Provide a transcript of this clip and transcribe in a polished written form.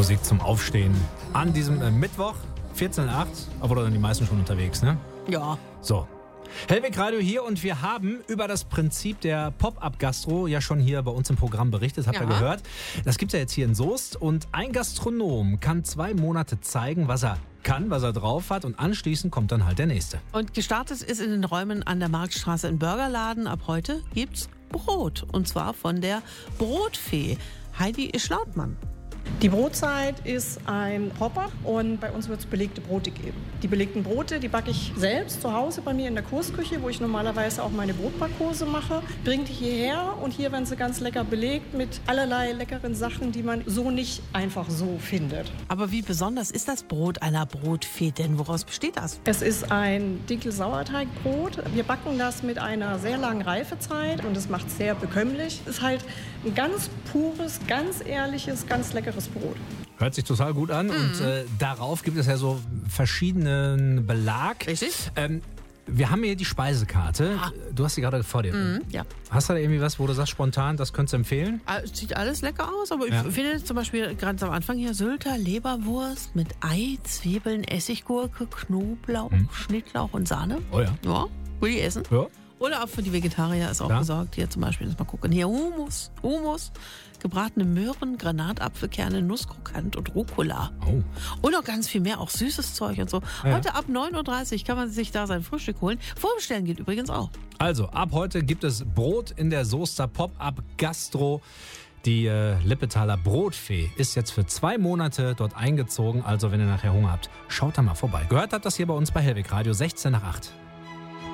Musik zum Aufstehen an diesem Mittwoch, 14.08 Uhr, obwohl da sind die meisten schon unterwegs, ne? Ja. So. Hellweg Radio hier und wir haben über das Prinzip der Pop-Up-Gastro ja schon hier bei uns im Programm berichtet, habt ihr gehört. Das gibt's ja jetzt hier in Soest und ein Gastronom kann 2 Monate zeigen, was er kann, was er drauf hat und anschließend kommt dann halt der nächste. Und gestartet ist in den Räumen an der Marktstraße ein Burgerladen. Ab heute gibt's Brot und zwar von der Brotfee Heidi Schlautmann. Die Brotzeit ist ein Pop-up und bei uns wird es belegte Brote geben. Die belegten Brote, die backe ich selbst zu Hause bei mir in der Kursküche, wo ich normalerweise auch meine Brotbackkurse mache. Bringe die hierher und hier werden sie ganz lecker belegt mit allerlei leckeren Sachen, die man so nicht einfach so findet. Aber wie besonders ist das Brot einer Brotfee denn? Woraus besteht das? Es ist ein Dinkel-Sauerteigbrot. Wir backen das mit einer sehr langen Reifezeit und es macht sehr bekömmlich. Es ist halt ein ganz pures, ganz ehrliches, ganz leckeres Brot. Hört sich total gut an und darauf gibt es ja so verschiedenen Belag. Richtig. Wir haben hier die Speisekarte. Du hast sie gerade vor dir. Ja. Hast du da irgendwie was, wo du sagst spontan, das könntest du empfehlen? Sieht alles lecker aus, aber ich finde zum Beispiel ganz am Anfang hier Sylter Leberwurst mit Ei, Zwiebeln, Essiggurke, Knoblauch, Schnittlauch und Sahne. Oh ja. Ja, will ich essen. Ja. Oder auch für die Vegetarier ist auch gesorgt. Hier zum Beispiel, mal gucken. Hier Hummus, gebratene Möhren, Granatapfelkerne, Nusskrokant und Rucola. Oh. Und noch ganz viel mehr, auch süßes Zeug und so. Ja. Heute ab 9.30 Uhr kann man sich da sein Frühstück holen. Vorbestellen geht übrigens auch. Also, ab heute gibt es Brot in der Soester Pop-Up Gastro. Die Lippetaler Brotfee ist jetzt für 2 Monate dort eingezogen. Also, wenn ihr nachher Hunger habt, schaut da mal vorbei. Gehört habt das hier bei uns bei Hellweg Radio 16 nach 8.